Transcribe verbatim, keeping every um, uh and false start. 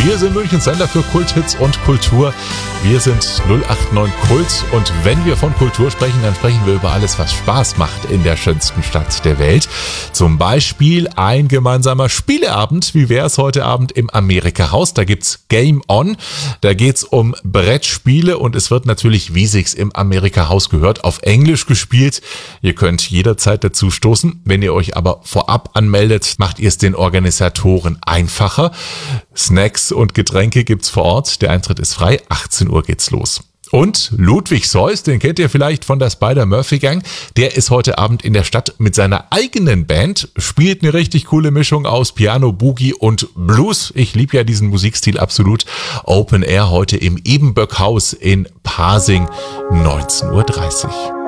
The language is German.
Wir sind Münchens Sender für Kulthits und Kultur. Wir sind null acht neun Kult und wenn wir von Kultur sprechen, dann sprechen wir über alles, was Spaß macht in der schönsten Stadt der Welt. Zum Beispiel ein gemeinsamer Spieleabend, wie wäre es heute Abend im Amerika-Haus. Da gibt's Game On, da geht's um Brettspiele und es wird natürlich, wie sich's im Amerika-Haus gehört, auf Englisch gespielt. Ihr könnt jederzeit dazu stoßen. Wenn ihr euch aber vorab anmeldet, macht ihr es den Organisatoren einfacher. Snacks und Getränke gibt's vor Ort. Der Eintritt ist frei. achtzehn Uhr geht's los. Und Ludwig Seuss, den kennt ihr vielleicht von der Spider-Murphy-Gang, der ist heute Abend in der Stadt mit seiner eigenen Band, spielt eine richtig coole Mischung aus Piano, Boogie und Blues. Ich liebe ja diesen Musikstil absolut. Open Air heute im Ebenböck-Haus in Pasing, neunzehn Uhr dreißig.